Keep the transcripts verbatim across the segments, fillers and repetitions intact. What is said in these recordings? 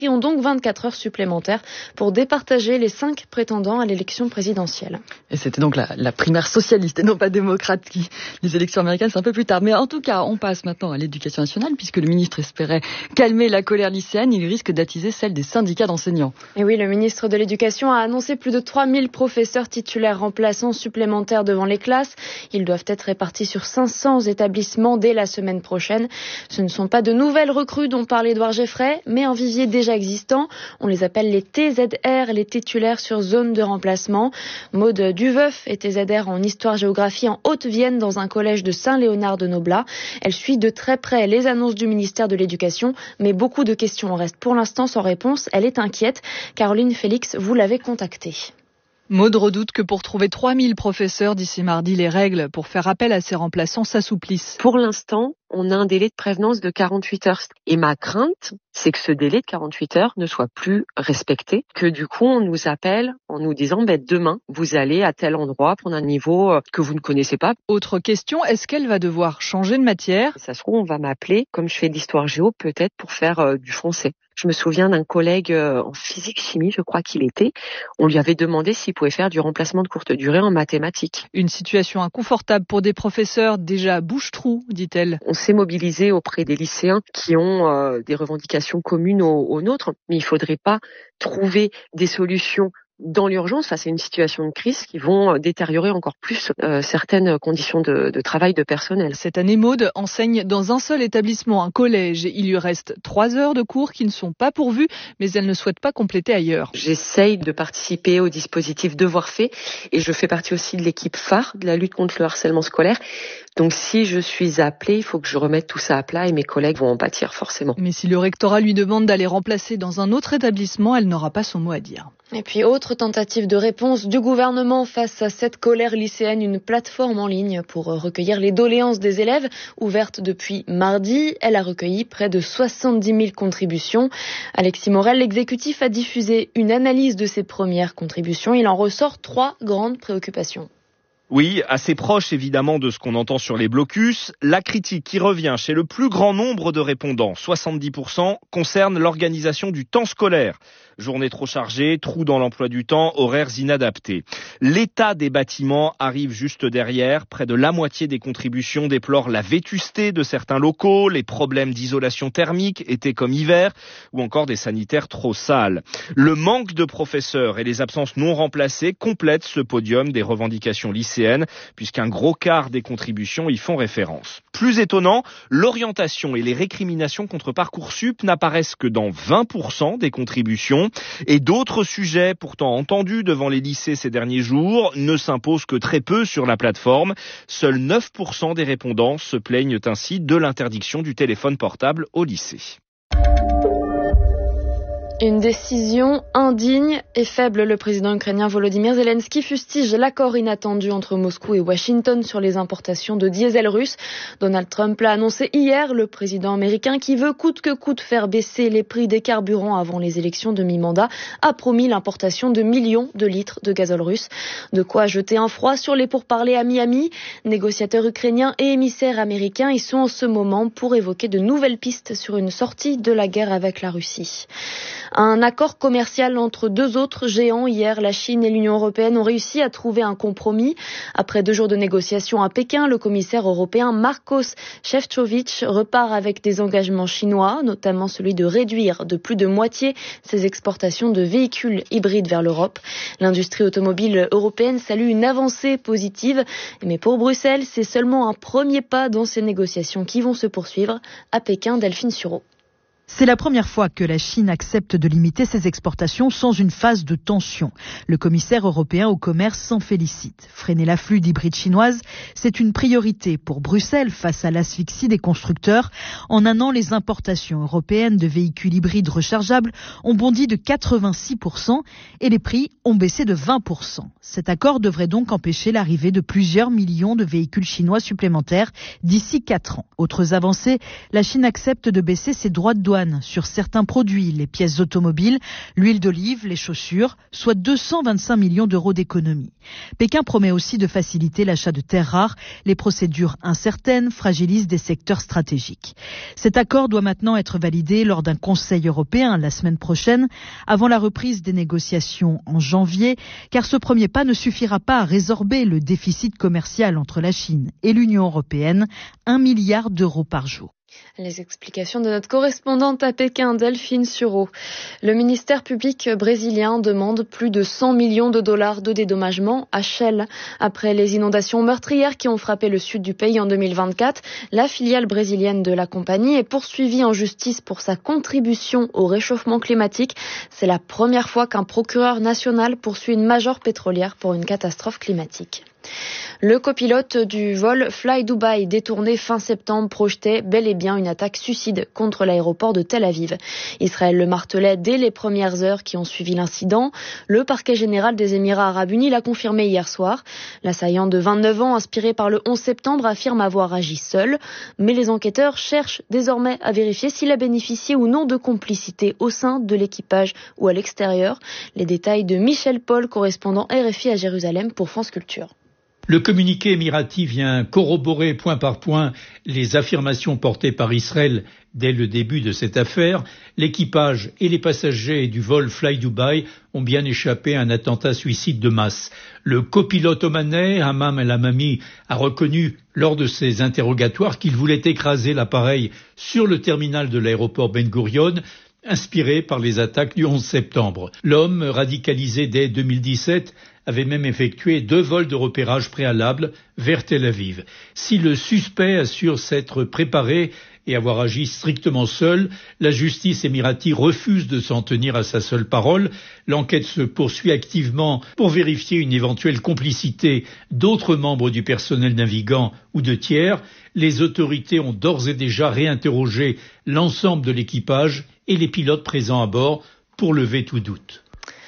Ils ont donc vingt-quatre heures supplémentaires pour départager les cinq prétendants à l'élection présidentielle. Et c'était donc la, la primaire socialiste et non pas démocrate qui, les élections américaines, c'est un peu plus tard. Mais en tout cas, on passe maintenant à l'éducation nationale puisque le ministre espérait calmer la colère lycéenne. Il risque d'attiser celle des syndicats d'enseignants. Et oui, le ministre de l'Éducation a annoncé plus de trois mille professeurs titulaires remplaçants supplémentaires devant les classes. Ils doivent être répartis sur cinq cents établissements dès la semaine prochaine. Ce ne sont pas de nouvelles recrues dont parle Édouard Geffray, mais un vivier déjà existants. On les appelle les T Z R, les titulaires sur zone de remplacement. Maude Duveuf est T Z R en histoire-géographie en Haute-Vienne dans un collège de Saint-Léonard-de-Noblat. Elle suit de très près les annonces du ministère de l'Éducation, mais beaucoup de questions restent pour l'instant sans réponse. Elle est inquiète. Caroline Félix, vous l'avez contactée. Maud redoute que pour trouver trois mille professeurs d'ici mardi, les règles pour faire appel à ces remplaçants s'assouplissent. Pour l'instant, on a un délai de prévenance de quarante-huit heures. Et ma crainte, c'est que ce délai de quarante-huit heures ne soit plus respecté, que du coup on nous appelle en nous disant ben, demain vous allez à tel endroit prendre un niveau que vous ne connaissez pas. Autre question, est-ce qu'elle va devoir changer de matière ? Ça se trouve, on va m'appeler, comme je fais de l'histoire géo, peut-être pour faire euh, du français. Je me souviens d'un collègue euh, en physique-chimie, je crois qu'il était. On lui avait demandé s'il pouvait faire du remplacement de courte durée en mathématiques. Une situation inconfortable pour des professeurs déjà bouche-trou, dit-elle. On s'est mobilisé auprès des lycéens qui ont euh, des revendications communes aux, aux nôtres, mais il ne faudrait pas trouver des solutions dans l'urgence face à une situation de crise qui vont détériorer encore plus euh, certaines conditions de, de travail de personnel. Cette année, Maud enseigne dans un seul établissement, un collège. Il lui reste trois heures de cours qui ne sont pas pourvues, mais elle ne souhaite pas compléter ailleurs. J'essaye de participer au dispositif Devoirs faits et je fais partie aussi de l'équipe phare de la lutte contre le harcèlement scolaire. Donc si je suis appelée, il faut que je remette tout ça à plat et mes collègues vont en pâtir forcément. Mais si le rectorat lui demande d'aller remplacer dans un autre établissement, elle n'aura pas son mot à dire. Et puis, autre tentative de réponse du gouvernement face à cette colère lycéenne, une plateforme en ligne pour recueillir les doléances des élèves, ouverte depuis mardi. Elle a recueilli près de soixante-dix mille contributions. Alexis Morel, l'exécutif, a diffusé une analyse de ces premières contributions. Il en ressort trois grandes préoccupations. Oui, assez proche évidemment de ce qu'on entend sur les blocus. La critique qui revient chez le plus grand nombre de répondants, soixante-dix pour cent, concerne l'organisation du temps scolaire. Journée trop chargée, trous dans l'emploi du temps, horaires inadaptés. L'état des bâtiments arrive juste derrière. Près de la moitié des contributions déplorent la vétusté de certains locaux, les problèmes d'isolation thermique, été comme hiver, ou encore des sanitaires trop sales. Le manque de professeurs et les absences non remplacées complètent ce podium des revendications lycéennes, puisqu'un gros quart des contributions y font référence. Plus étonnant, l'orientation et les récriminations contre Parcoursup n'apparaissent que dans vingt pour cent des contributions. Et d'autres sujets pourtant entendus devant les lycées ces derniers jours ne s'imposent que très peu sur la plateforme. Seuls neuf pour cent des répondants se plaignent ainsi de l'interdiction du téléphone portable au lycée. Une décision indigne et faible. Le président ukrainien Volodymyr Zelensky fustige l'accord inattendu entre Moscou et Washington sur les importations de diesel russe. Donald Trump l'a annoncé hier. Le président américain, qui veut coûte que coûte faire baisser les prix des carburants avant les élections de mi-mandat, a promis l'importation de millions de litres de gazole russe. De quoi jeter un froid sur les pourparlers à Miami. Négociateurs ukrainiens et émissaires américains y sont en ce moment pour évoquer de nouvelles pistes sur une sortie de la guerre avec la Russie. Un accord commercial entre deux autres géants hier. La Chine et l'Union européenne ont réussi à trouver un compromis. Après deux jours de négociations à Pékin, le commissaire européen Marcos Šefčovič repart avec des engagements chinois, notamment celui de réduire de plus de moitié ses exportations de véhicules hybrides vers l'Europe. L'industrie automobile européenne salue une avancée positive, mais pour Bruxelles, c'est seulement un premier pas dans ces négociations qui vont se poursuivre. À Pékin, Delphine Sureau. C'est la première fois que la Chine accepte de limiter ses exportations sans une phase de tension. Le commissaire européen au commerce s'en félicite. Freiner l'afflux d'hybrides chinoises, c'est une priorité pour Bruxelles face à l'asphyxie des constructeurs. En un an, les importations européennes de véhicules hybrides rechargeables ont bondi de quatre-vingt-six pour cent et les prix ont baissé de vingt pour cent. Cet accord devrait donc empêcher l'arrivée de plusieurs millions de véhicules chinois supplémentaires d'ici quatre ans. Autres avancées, la Chine accepte de baisser ses droits de douane douanes sur certains produits, les pièces automobiles, l'huile d'olive, les chaussures, soit deux cent vingt-cinq millions d'euros d'économies. Pékin promet aussi de faciliter l'achat de terres rares. Les procédures incertaines fragilisent des secteurs stratégiques. Cet accord doit maintenant être validé lors d'un Conseil européen la semaine prochaine, avant la reprise des négociations en janvier, car ce premier pas ne suffira pas à résorber le déficit commercial entre la Chine et l'Union européenne, un milliard d'euros par jour. Les explications de notre correspondante à Pékin, Delphine Sureau. Le ministère public brésilien demande plus de cent millions de dollars de dédommagement à Shell. Après les inondations meurtrières qui ont frappé le sud du pays en deux mille vingt-quatre, la filiale brésilienne de la compagnie est poursuivie en justice pour sa contribution au réchauffement climatique. C'est la première fois qu'un procureur national poursuit une majeure pétrolière pour une catastrophe climatique. Le copilote du vol Fly Dubai détourné fin septembre projetait bel et bien une attaque suicide contre l'aéroport de Tel Aviv. Israël le martelait dès les premières heures qui ont suivi l'incident. Le parquet général des Émirats arabes unis l'a confirmé hier soir. L'assaillant de vingt-neuf ans, inspiré par le onze septembre, affirme avoir agi seul. Mais les enquêteurs cherchent désormais à vérifier s'il a bénéficié ou non de complicité au sein de l'équipage ou à l'extérieur. Les détails de Michel Paul, correspondant R F I à Jérusalem pour France Culture. Le communiqué émirati vient corroborer point par point les affirmations portées par Israël dès le début de cette affaire. L'équipage et les passagers du vol Fly Dubai ont bien échappé à un attentat suicide de masse. Le copilote omanais, Hammam El Hamami, a reconnu lors de ses interrogatoires qu'il voulait écraser l'appareil sur le terminal de l'aéroport Ben Gurion, inspiré par les attaques du onze septembre. L'homme, radicalisé dès deux mille dix-sept, avait même effectué deux vols de repérage préalables vers Tel Aviv. Si le suspect assure s'être préparé et avoir agi strictement seul, la justice émirati refuse de s'en tenir à sa seule parole. L'enquête se poursuit activement pour vérifier une éventuelle complicité d'autres membres du personnel navigant ou de tiers. Les autorités ont d'ores et déjà réinterrogé l'ensemble de l'équipage et les pilotes présents à bord pour lever tout doute.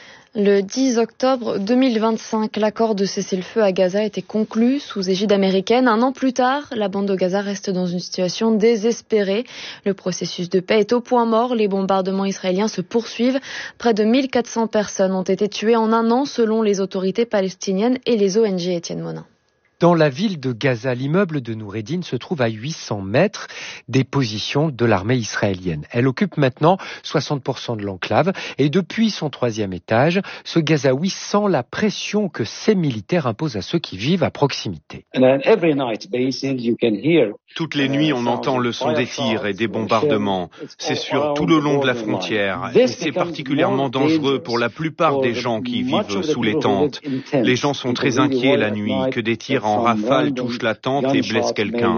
Le dix octobre deux mille vingt-cinq, l'accord de cessez-le-feu à Gaza a été conclu sous égide américaine. Un an plus tard, la bande de Gaza reste dans une situation désespérée. Le processus de paix est au point mort. Les bombardements israéliens se poursuivent. Près de mille quatre cents personnes ont été tuées en un an selon les autorités palestiniennes et les O N G. Étienne Monin. Dans la ville de Gaza, l'immeuble de Noureddin se trouve à huit cents mètres des positions de l'armée israélienne. Elle occupe maintenant soixante pour cent de l'enclave et depuis son troisième étage, ce Gazaoui sent la pression que ces militaires imposent à ceux qui vivent à proximité. Toutes les nuits, on entend le son des tirs et des bombardements. C'est sur tout le long de la frontière. Et c'est particulièrement dangereux pour la plupart des gens qui vivent sous les tentes. Les gens sont très inquiets la nuit, que des tirs en rafale touchent la tente et blessent quelqu'un.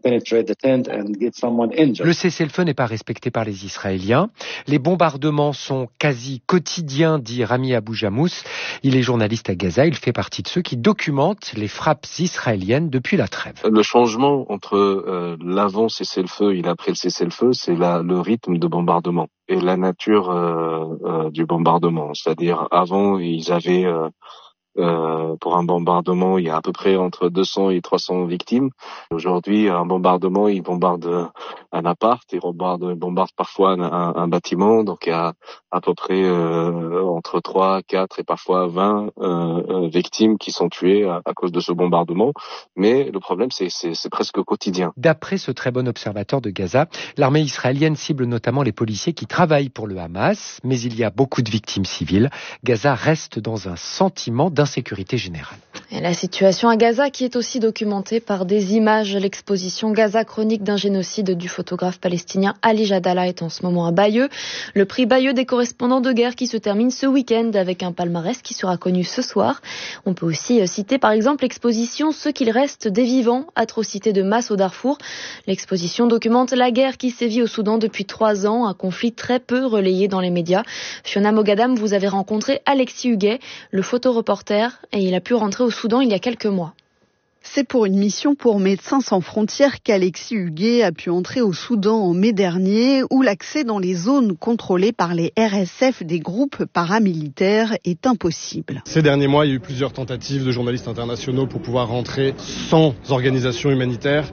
Le cessez-le-feu n'est pas respecté par les Israéliens. Les bombardements sont quasi quotidiens, dit Rami Abou Jamous. Il est journaliste à Gaza. Il fait partie de ceux qui documentent les frappes israéliennes depuis la trêve. Le changement entre euh, l'avant cessez-le-feu et l'après le cessez-le-feu, c'est la, le rythme de bombardement et la nature euh, euh, du bombardement. C'est-à-dire, avant, ils avaient... Euh, Euh, pour un bombardement, il y a à peu près entre deux cents et trois cents victimes. Aujourd'hui, un bombardement, il bombarde un appart, il bombarde, il bombarde parfois un, un, un bâtiment. Donc, il y a à peu près euh, entre trois, quatre et parfois vingt euh, victimes qui sont tuées à, à cause de ce bombardement. Mais le problème, c'est, c'est, c'est presque quotidien. D'après ce très bon observateur de Gaza, l'armée israélienne cible notamment les policiers qui travaillent pour le Hamas, mais il y a beaucoup de victimes civiles. Gaza reste dans un sentiment d'insécurité générale. Et la situation à Gaza qui est aussi documentée par des images. L'exposition Gaza, chronique d'un génocide du photographe palestinien Ali Jadala est en ce moment à Bayeux. Le prix Bayeux des correspondants de guerre qui se termine ce week-end avec un palmarès qui sera connu ce soir. On peut aussi citer par exemple l'exposition Ce qu'il reste des vivants, atrocités de masse au Darfour. L'exposition documente la guerre qui sévit au Soudan depuis trois ans, un conflit très peu relayé dans les médias. Fiona Mogadam, vous avez rencontré Alexis Huguet, le photoreporter, et il a pu rentrer au Soudan il y a quelques mois. C'est pour une mission pour Médecins sans frontières qu'Alexis Huguet a pu entrer au Soudan en mai dernier, où l'accès dans les zones contrôlées par les R S F des groupes paramilitaires est impossible. Ces derniers mois, il y a eu plusieurs tentatives de journalistes internationaux pour pouvoir rentrer sans organisation humanitaire.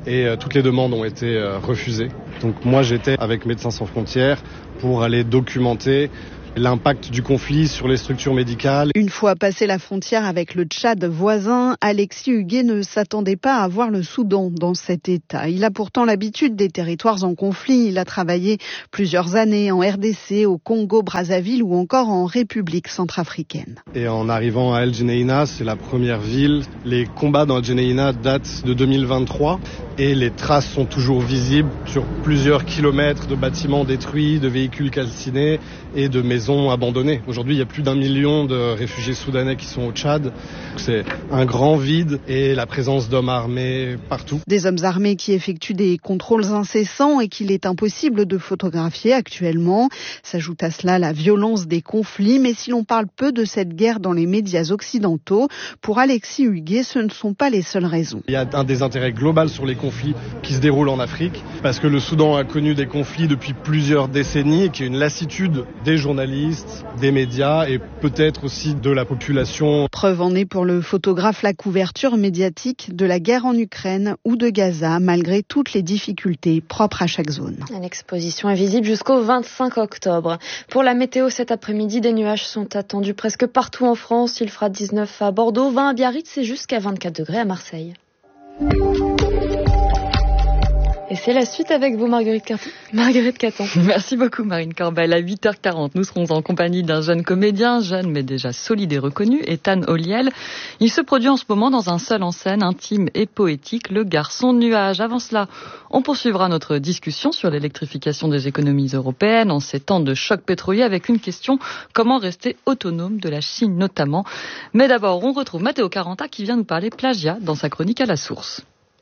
et euh, toutes les demandes ont été euh, refusées. Donc moi j'étais avec Médecins sans frontières pour aller documenter l'impact du conflit sur les structures médicales. Une fois passé la frontière avec le Tchad voisin, Alexis Huguet ne s'attendait pas à voir le Soudan dans cet état. Il a pourtant l'habitude des territoires en conflit. Il a travaillé plusieurs années en R D C, au Congo-Brazzaville ou encore en République centrafricaine. Et en arrivant à El Geneina, c'est la première ville. Les combats dans El Geneina datent de deux mille vingt-trois et les traces sont toujours visibles sur plusieurs kilomètres de bâtiments détruits, de véhicules calcinés et de maisons abandonnées. Aujourd'hui, il y a plus d'un million de réfugiés soudanais qui sont au Tchad. C'est un grand vide et la présence d'hommes armés partout. Des hommes armés qui effectuent des contrôles incessants et qu'il est impossible de photographier actuellement. S'ajoute à cela la violence des conflits, mais si l'on parle peu de cette guerre dans les médias occidentaux, pour Alexis Huguet, ce ne sont pas les seules raisons. Il y a un désintérêt global sur les conflits qui se déroulent en Afrique, parce que le Soudan a connu des conflits depuis plusieurs décennies et qu'il y a une lassitude des journalistes, des médias et peut-être aussi de la population. Preuve en est pour le photographe la couverture médiatique de la guerre en Ukraine ou de Gaza, malgré toutes les difficultés propres à chaque zone. L'exposition est visible jusqu'au vingt-cinq octobre. Pour la météo cet après-midi, des nuages sont attendus presque partout en France. Il fera dix-neuf à Bordeaux, vingt à Biarritz et jusqu'à vingt-quatre degrés à Marseille. Et c'est la suite avec vous, Marguerite Caton. Marguerite Caton. Merci beaucoup, Marine Corbel. À huit heures quarante, nous serons en compagnie d'un jeune comédien, jeune mais déjà solide et reconnu, Ethan Olliel. Il se produit en ce moment dans un seul en scène, intime et poétique, Le Garçon Nuage. Avant cela, on poursuivra notre discussion sur l'électrification des économies européennes en ces temps de choc pétrolier avec une question, comment rester autonome de la Chine notamment. Mais d'abord, on retrouve Matteo Caranta qui vient nous parler plagiat dans sa chronique à la source.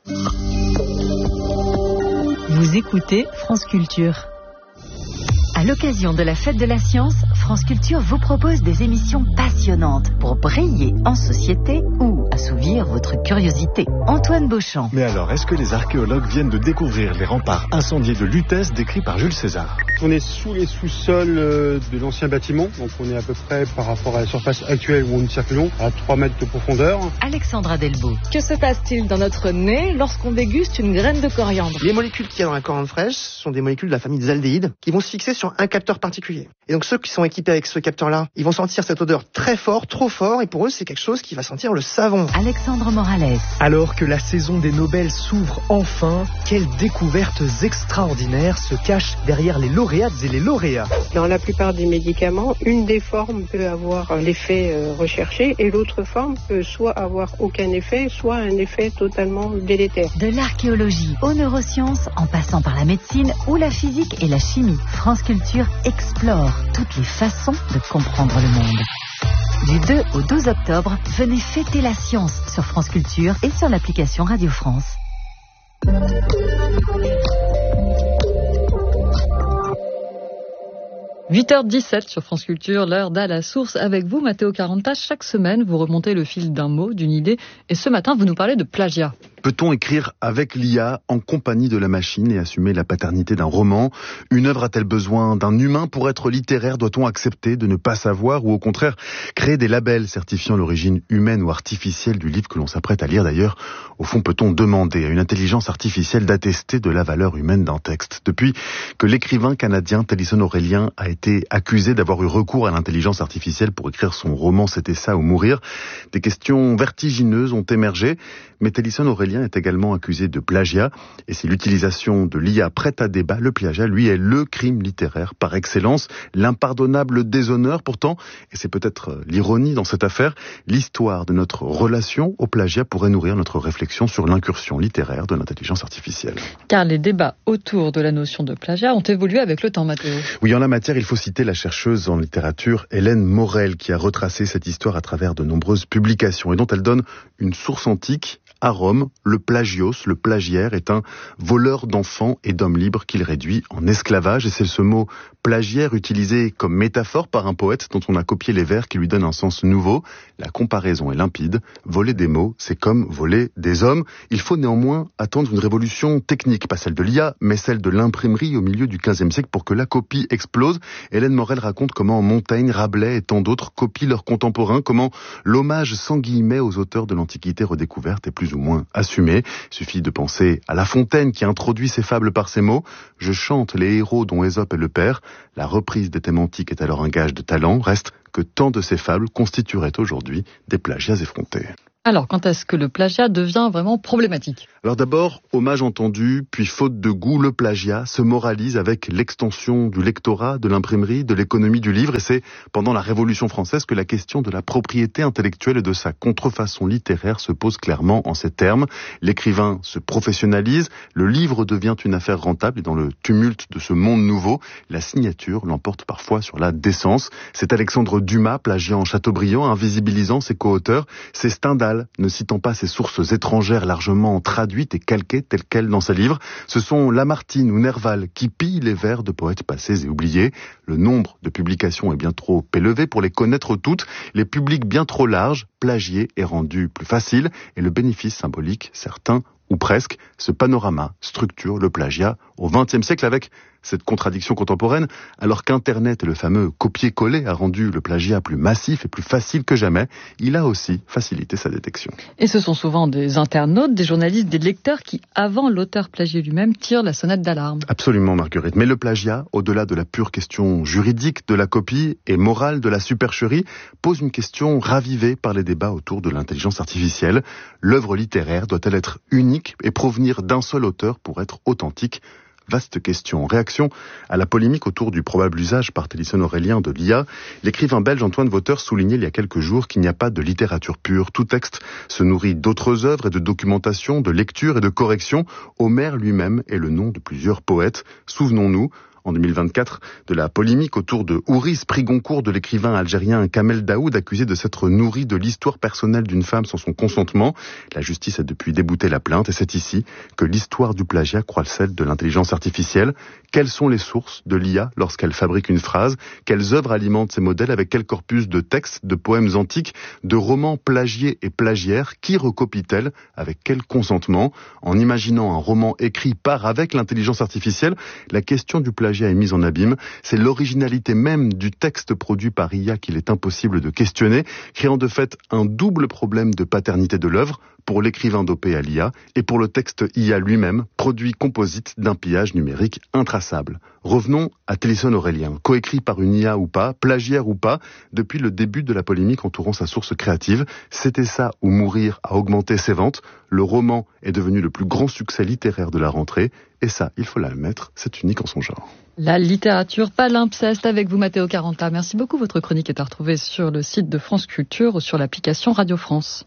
Vous écoutez France Culture. À l'occasion de la Fête de la Science, France Culture vous propose des émissions passionnantes pour briller en société ou assouvir votre curiosité. Antoine Beauchamp. Mais alors, est-ce que les archéologues viennent de découvrir les remparts incendiés de Lutèce décrits par Jules César? On est sous les sous-sols de l'ancien bâtiment, donc on est à peu près par rapport à la surface actuelle où nous circulons, à trois mètres de profondeur. Alexandra Delbo. Que se passe-t-il dans notre nez lorsqu'on déguste une graine de coriandre? Les molécules qu'il y a dans la coriandre fraîche sont des molécules de la famille des aldéhydes qui vont se fixer sur un capteur particulier. Et donc ceux qui sont équipés avec ce capteur-là, ils vont sentir cette odeur très fort, trop fort, et pour eux c'est quelque chose qui va sentir le savon. Alexandre Morales. Alors que la saison des Nobel s'ouvre enfin, quelles découvertes extraordinaires se cachent derrière les lauréates et les lauréats? Dans la plupart des médicaments, une des formes peut avoir l'effet recherché et l'autre forme peut soit avoir aucun effet, soit un effet totalement délétère. De l'archéologie aux neurosciences, en passant par la médecine ou la physique et la chimie, France Culture explore toutes les façons de comprendre le monde. Du deux au douze octobre, venez fêter la science sur France Culture et sur l'application Radio France. huit heures dix-sept sur France Culture, l'heure d'à la source avec vous, Matteo Caranta. Chaque semaine, vous remontez le fil d'un mot, d'une idée, et ce matin, vous nous parlez de plagiat. Peut-on écrire avec l'I A en compagnie de la machine et assumer la paternité d'un roman? Une œuvre a-t-elle besoin d'un humain pour être littéraire? Doit-on accepter de ne pas savoir ou au contraire créer des labels certifiant l'origine humaine ou artificielle du livre que l'on s'apprête à lire? D'ailleurs, au fond, peut-on demander à une intelligence artificielle d'attester de la valeur humaine d'un texte? Depuis que l'écrivain canadien Taliesin Aurélien a été accusé d'avoir eu recours à l'intelligence artificielle pour écrire son roman C'était ça ou mourir, des questions vertigineuses ont émergé, mais Taliesin Aurélien est également accusé de plagiat, et c'est l'utilisation de l'I A prête à débat. Le plagiat, lui, est le crime littéraire par excellence, l'impardonnable déshonneur. Pourtant, et c'est peut-être l'ironie dans cette affaire, l'histoire de notre relation au plagiat pourrait nourrir notre réflexion sur l'incursion littéraire de l'intelligence artificielle. Car les débats autour de la notion de plagiat ont évolué avec le temps, Matteo. Oui, en la matière, il faut citer la chercheuse en littérature Hélène Morel, qui a retracé cette histoire à travers de nombreuses publications et dont elle donne une source antique. À Rome, le plagios, le plagiaire, est un voleur d'enfants et d'hommes libres qu'il réduit en esclavage. Et c'est ce mot plagiaire utilisé comme métaphore par un poète dont on a copié les vers qui lui donne un sens nouveau. La comparaison est limpide. Voler des mots, c'est comme voler des hommes. Il faut néanmoins attendre une révolution technique, pas celle de l'I A, mais celle de l'imprimerie au milieu du quinzième siècle pour que la copie explose. Hélène Morel raconte comment Montaigne, Rabelais et tant d'autres copient leurs contemporains, comment l'hommage sans guillemets aux auteurs de l'Antiquité redécouverte est plus plus ou moins assumé. Il suffit de penser à La Fontaine qui introduit ses fables par ces mots. Je chante les héros dont Ésope est le père. La reprise des thèmes antiques est alors un gage de talent. Reste que tant de ces fables constitueraient aujourd'hui des plagiats effrontés. Alors, quand est-ce que le plagiat devient vraiment problématique ? Alors d'abord, hommage entendu, puis faute de goût, le plagiat se moralise avec l'extension du lectorat, de l'imprimerie, de l'économie du livre. Et c'est pendant la Révolution française que la question de la propriété intellectuelle et de sa contrefaçon littéraire se pose clairement en ces termes. L'écrivain se professionnalise, le livre devient une affaire rentable et dans le tumulte de ce monde nouveau, la signature l'emporte parfois sur la décence. C'est Alexandre Dumas, plagiant Chateaubriand, invisibilisant ses co-auteurs. C'est Stendhal, ne citant pas ses sources étrangères largement traduites et calquées telles quelles dans ses livres. Ce sont Lamartine ou Nerval qui pillent les vers de poètes passés et oubliés. Le nombre de publications est bien trop élevé pour les connaître toutes. Les publics bien trop larges, plagiés est rendu plus facile et le bénéfice symbolique certain ou presque. Ce panorama structure le plagiat au vingtième siècle avec cette contradiction contemporaine, alors qu'Internet et le fameux copier-coller a rendu le plagiat plus massif et plus facile que jamais, il a aussi facilité sa détection. Et ce sont souvent des internautes, des journalistes, des lecteurs qui, avant l'auteur plagié lui-même, tirent la sonnette d'alarme. Absolument, Marguerite. Mais le plagiat, au-delà de la pure question juridique de la copie et morale de la supercherie, pose une question ravivée par les débats autour de l'intelligence artificielle. L'œuvre littéraire doit-elle être unique et provenir d'un seul auteur pour être authentique ? Vaste question. Réaction à la polémique autour du probable usage par Téléphone Aurélien de l'I A. L'écrivain belge Antoine Vauteur soulignait il y a quelques jours qu'il n'y a pas de littérature pure. Tout texte se nourrit d'autres œuvres et de documentation, de lecture et de correction. Homère lui-même est le nom de plusieurs poètes. Souvenons-nous, en deux mille vingt-quatre, de la polémique autour de Ouris, prix Goncourt de l'écrivain algérien Kamel Daoud, accusé de s'être nourri de l'histoire personnelle d'une femme sans son consentement. La justice a depuis débouté la plainte et c'est ici que l'histoire du plagiat croise celle de l'intelligence artificielle. Quelles sont les sources de l'I A lorsqu'elle fabrique une phrase ? Quelles œuvres alimentent ces modèles ? Avec quel corpus de textes, de poèmes antiques, de romans plagiés et plagiaires ? Qui recopie-t-elle ? Avec quel consentement ? En imaginant un roman écrit par avec l'intelligence artificielle, la question du plagiat est mise en abîme. C'est l'originalité même du texte produit par I A qu'il est impossible de questionner, créant de fait un double problème de paternité de l'œuvre pour l'écrivain dopé à l'I A et pour le texte I A lui-même, produit composite d'un pillage numérique intraçable. Revenons à Téléphone Aurélien, coécrit par une I A ou pas, plagiaire ou pas, depuis le début de la polémique entourant sa source créative. C'était ça ou mourir a augmenté ses ventes. Le roman est devenu le plus grand succès littéraire de la rentrée. Et ça, il faut l'admettre, c'est unique en son genre. La littérature palimpseste avec vous, Matteo Caranta. Merci beaucoup. Votre chronique est à retrouver sur le site de France Culture ou sur l'application Radio France.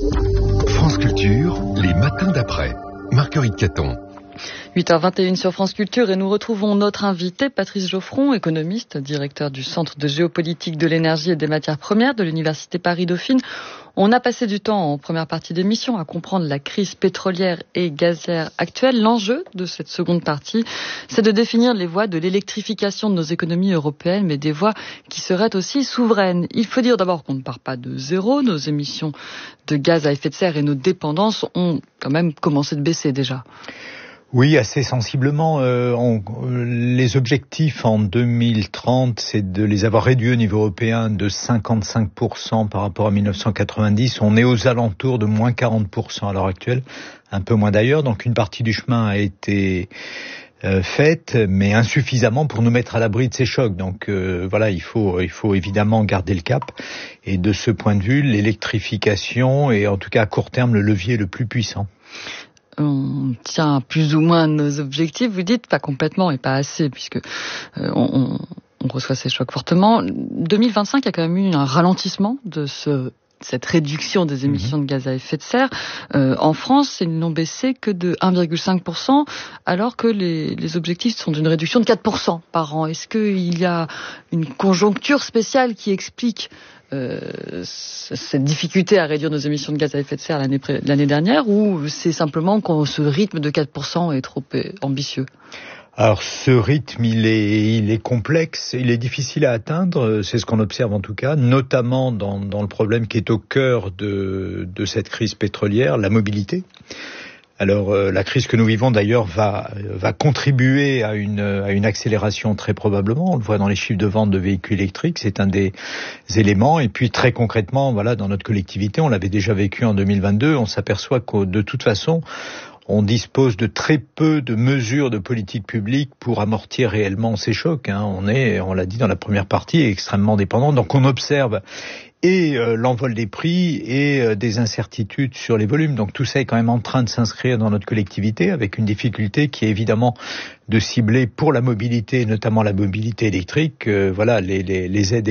France Culture, les matins d'après. Marguerite Caton. huit heures vingt et une sur France Culture et nous retrouvons notre invité, Patrice Geoffron, économiste, directeur du Centre de géopolitique de l'énergie et des matières premières de l'Université Paris-Dauphine. On a passé du temps en première partie d'émission à comprendre la crise pétrolière et gazière actuelle. L'enjeu de cette seconde partie, c'est de définir les voies de l'électrification de nos économies européennes, mais des voies qui seraient aussi souveraines. Il faut dire d'abord qu'on ne part pas de zéro. Nos émissions de gaz à effet de serre et nos dépendances ont quand même commencé de baisser déjà. Oui, assez sensiblement. Euh, on, les objectifs en deux mille trente, c'est de les avoir réduits au niveau européen de cinquante-cinq pour cent par rapport à mille neuf cent quatre-vingt-dix. On est aux alentours de moins quarante pour cent à l'heure actuelle, un peu moins d'ailleurs. Donc une partie du chemin a été euh, faite, mais insuffisamment pour nous mettre à l'abri de ces chocs. Donc euh, voilà, il faut, il faut évidemment garder le cap. Et de ce point de vue, l'électrification est en tout cas à court terme le levier le plus puissant. On tient plus ou moins nos objectifs, vous dites, pas complètement et pas assez, puisque euh, on, on reçoit ces chocs fortement. deux mille vingt-cinq, il y a quand même eu un ralentissement de ce, cette réduction des émissions mmh. de gaz à effet de serre. Euh, en France, ils n'ont baissé que de un virgule cinq pour cent, alors que les, les objectifs sont d'une réduction de quatre pour cent par an. Est-ce qu'il y a une conjoncture spéciale qui explique Euh, cette difficulté à réduire nos émissions de gaz à effet de serre l'année, l'année dernière, ou c'est simplement que ce rythme de quatre pour cent est trop ambitieux ? Alors ce rythme, il est, il est complexe, il est difficile à atteindre, c'est ce qu'on observe en tout cas, notamment dans, dans le problème qui est au cœur de, de cette crise pétrolière, la mobilité. Alors euh, la crise que nous vivons d'ailleurs va va contribuer à une à une accélération très probablement. On le voit dans les chiffres de vente de véhicules électriques, c'est un des éléments. Et puis très concrètement, voilà, dans notre collectivité, on l'avait déjà vécu en deux mille vingt-deux. On s'aperçoit que de toute façon, on dispose de très peu de mesures de politique publique pour amortir réellement ces chocs. Hein. On est, on l'a dit dans la première partie, extrêmement dépendant. Donc on observe et euh, l'envol des prix et euh, des incertitudes sur les volumes. Donc tout ça est quand même en train de s'inscrire dans notre collectivité avec une difficulté qui est évidemment de cibler pour la mobilité, notamment la mobilité électrique, euh, voilà, les, les, les aides